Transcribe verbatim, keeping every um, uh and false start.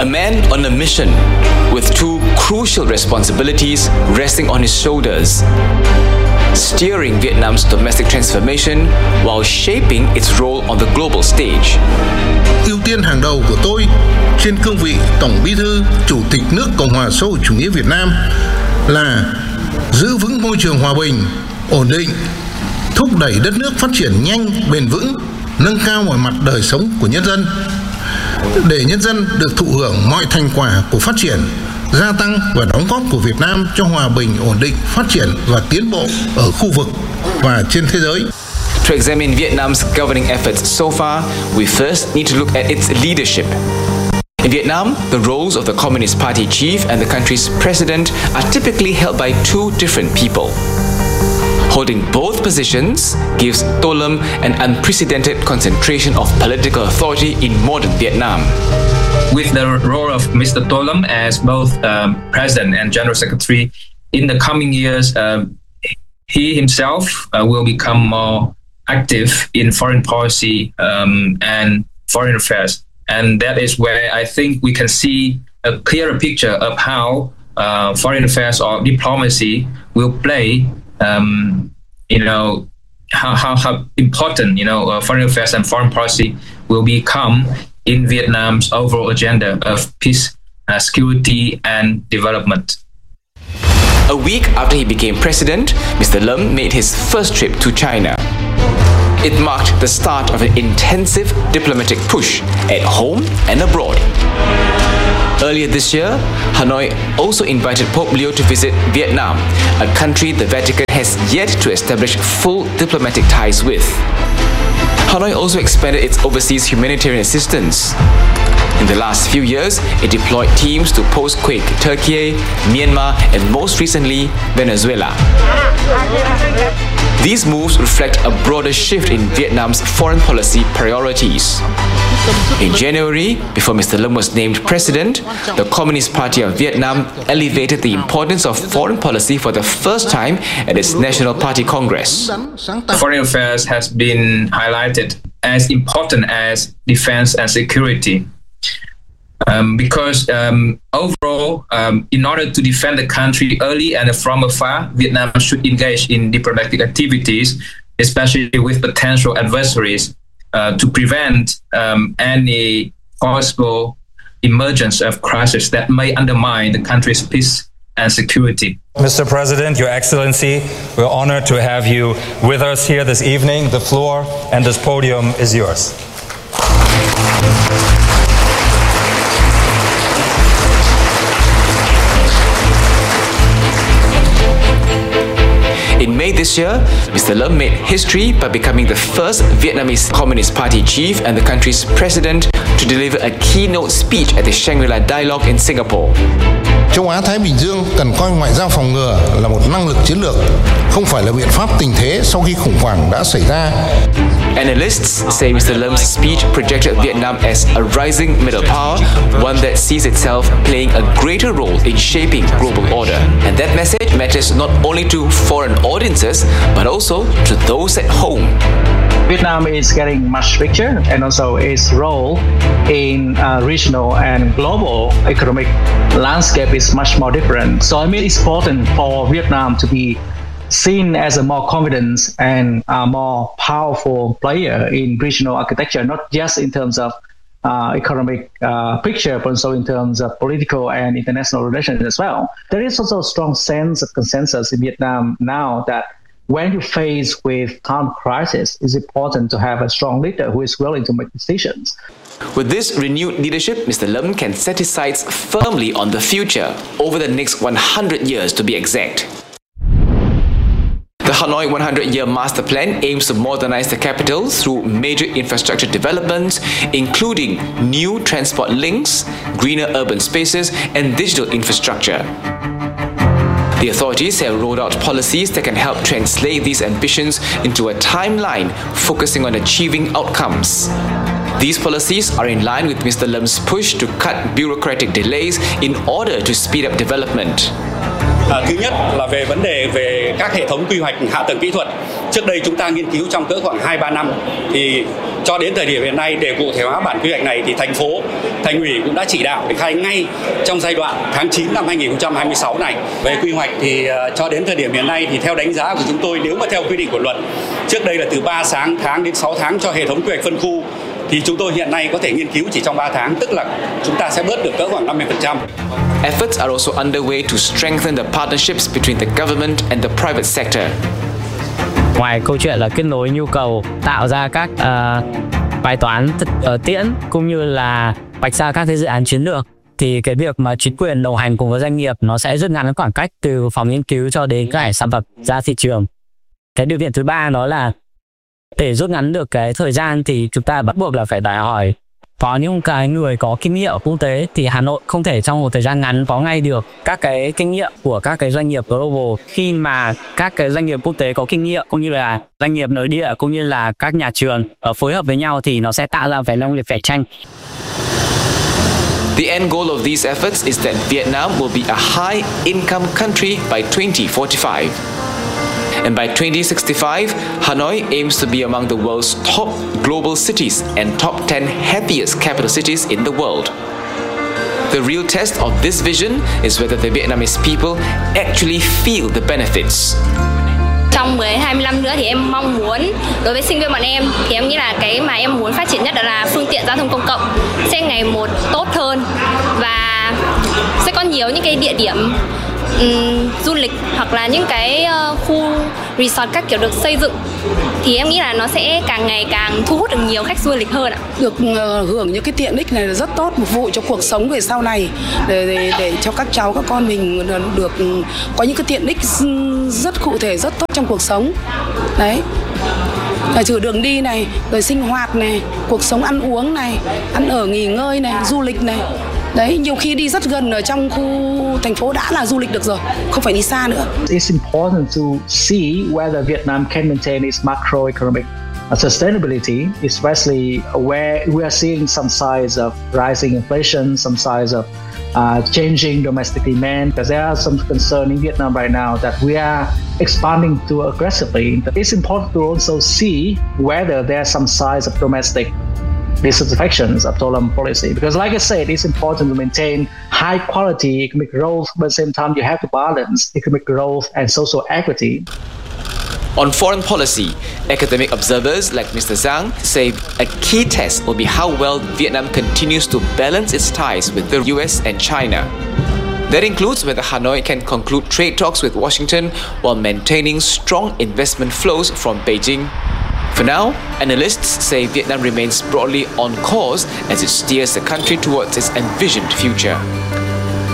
A man on a mission with two crucial responsibilities resting on his shoulders: steering Vietnam's domestic transformation while shaping its role on the global stage. Ưu tiên hàng đầu của tôi trên cương vị Tổng Bí thư Chủ tịch nước Cộng hòa xã hội chủ nghĩa Việt Nam là giữ vững môi trường hòa bình, ổn định, thúc đẩy đất nước phát triển nhanh, bền vững, nâng cao mọi mặt đời sống của nhân dân, để nhân dân được thụ hưởng mọi thành quả của phát triển, gia tăng và đóng góp của Việt Nam cho hòa bình, ổn định, phát triển và tiến bộ ở khu vực và trên thế giới. To examine Vietnam's governing efforts so far, we first need to look at its leadership. In Vietnam, the roles of the Communist Party chief and the country's president are typically held by two different people. Holding both positions gives To Lâm an unprecedented concentration of political authority in modern Vietnam. With the role of Mister To Lâm as both um, President and General Secretary, in the coming years, um, he himself uh, will become more active in foreign policy um, and foreign affairs. And that is where I think we can see a clearer picture of how uh, foreign affairs or diplomacy will play, um, you know, how, how, how important, you know, uh, foreign affairs and foreign policy will become in Vietnam's overall agenda of peace, uh, security, and development. A week after he became president, Mister Lâm made his first trip to China. It marked the start of an intensive diplomatic push at home and abroad. Earlier this year, Hanoi also invited Pope Leo to visit Vietnam, a country the Vatican has yet to establish full diplomatic ties with. Hanoi also expanded its overseas humanitarian assistance. In the last few years, it deployed teams to post-quake Turkey, Myanmar, and most recently, Venezuela. These moves reflect a broader shift in Vietnam's foreign policy priorities. In January, before Mister Lâm was named president, the Communist Party of Vietnam elevated the importance of foreign policy for the first time at its National Party Congress. Foreign affairs has been highlighted as important as defense and security. Um, because um, overall, um, in order to defend the country early and from afar, Vietnam should engage in diplomatic activities, especially with potential adversaries, uh, to prevent um, any possible emergence of crisis that may undermine the country's peace and security. Mister President, Your Excellency, we're honored to have you with us here this evening. The floor and this podium is yours. In May this year, Mister Lâm made history by becoming the first Vietnamese Communist Party chief and the country's president to deliver a keynote speech at the Shangri-La Dialogue in Singapore. Châu Á-Thái Bình Dương cần coi ngoại giao phòng ngừa là một năng lực chiến lược, không phải là biện pháp tình thế sau khi khủng hoảng đã xảy ra. Analysts say Mister Lâm speech projected Vietnam as a rising middle power, one that sees itself playing a greater role in shaping global order. And that message matters not only to foreign audiences, but also to those at home. Vietnam is getting much richer, and also its role in uh, regional and global economic landscape is much more different. So I mean, it's important for Vietnam to be seen as a more confident and a more powerful player in regional architecture, not just in terms of uh, economic uh, picture, but also in terms of political and international relations as well. There is also a strong sense of consensus in Vietnam now that when you face with current crisis, it's important to have a strong leader who is willing to make decisions. With this renewed leadership, Mister Lâm can set his sights firmly on the future, over the next one hundred years to be exact. The Hanoi one hundred year Master Plan aims to modernize the capital through major infrastructure developments, including new transport links, greener urban spaces, and digital infrastructure. The authorities have rolled out policies that can help translate these ambitions into a timeline focusing on achieving outcomes. These policies are in line with Mister Lâm push to cut bureaucratic delays in order to speed up development. À, thứ nhất là về vấn đề về các hệ thống quy hoạch hạ tầng kỹ thuật Trước đây chúng ta nghiên cứu trong cỡ khoảng hai ba năm, thì cho đến thời điểm hiện nay để cụ thể hóa bản quy hoạch này thì thành phố, thành ủy cũng đã chỉ đạo để khai ngay trong giai đoạn tháng chín năm hai nghìn không trăm hai mươi sáu này. Về quy hoạch thì uh, cho đến thời điểm hiện nay thì theo đánh giá của chúng tôi, nếu mà theo quy định của luật, trước đây là từ ba tháng tháng đến sáu tháng cho hệ thống quy hoạch phân khu, thì chúng tôi hiện nay có thể nghiên cứu chỉ trong ba tháng, tức là chúng ta sẽ bớt được cỡ khoảng năm mươi phần trăm. Efforts are also underway to strengthen the partnerships between the government and the private sector. Ngoài câu chuyện là kết nối nhu cầu, tạo ra các uh, bài toán thực uh, tiễn cũng như là vạch ra các cái dự án chiến lược, thì cái việc mà chính quyền đồng hành cùng với doanh nghiệp nó sẽ rút ngắn khoảng cách từ phòng nghiên cứu cho đến cái sản phẩm ra thị trường. Cái điều kiện thứ ba đó là để rút ngắn được cái thời gian thì chúng ta bắt buộc là phải đòi hỏi có những cái người có kinh nghiệm quốc tế, thì Hà Nội không thể trong một thời gian ngắn có ngay được các cái kinh nghiệm của các cái doanh nghiệp global. Khi mà các cái doanh nghiệp quốc tế có kinh nghiệm cũng như là doanh nghiệp nội địa cũng như là các nhà trường ở phối hợp với nhau thì nó sẽ tạo ra về năng lực cạnh tranh. The end goal of these efforts is that Vietnam will be a high-income country by twenty forty-five. And by twenty sixty-five, Hanoi aims to be among the world's top global cities and top ten happiest capital cities in the world. The real test of this vision is whether the Vietnamese people actually feel the benefits. Trong mười hai mươi năm nữa thì em mong muốn, đối với sinh viên bọn em thì em nghĩ là cái mà em muốn phát triển nhất đó là phương tiện giao thông công cộng sẽ ngày một tốt hơn, và sẽ có nhiều những cái địa điểm um, du lịch hoặc là những cái uh, khu resort các kiểu được xây dựng, thì em nghĩ là nó sẽ càng ngày càng thu hút được nhiều khách du lịch hơn ạ. Được uh, hưởng những cái tiện ích này là rất tốt, phục vụ cho cuộc sống về sau này, để, để, để cho các cháu, các con mình được uh, có những cái tiện ích rất cụ thể, rất tốt trong cuộc sống. Đấy, là trừ đường đi này, rồi sinh hoạt này, cuộc sống ăn uống này, ăn ở nghỉ ngơi này, du lịch này. Đấy, nhiều khi đi rất gần ở trong khu thành phố đã là du lịch được rồi, không phải đi xa nữa. It's important to see whether Vietnam can maintain its macroeconomic sustainability, especially where we are seeing some signs of rising inflation, some signs of uh, changing domestic demand. Because there are some concern in Vietnam right now that we are expanding too aggressively. It's important to also see whether there are some signs of domestic dissatisfactions of Tô Lâm policy, because like I said, it's important to maintain high quality economic growth, but at the same time you have to balance economic growth and social equity. On foreign policy, academic observers like Mister Zhang say a key test will be how well Vietnam continues to balance its ties with the U S and China. That includes whether Hanoi can conclude trade talks with Washington while maintaining strong investment flows from Beijing. For now, analysts say Vietnam remains broadly on course as it steers the country towards its envisioned future.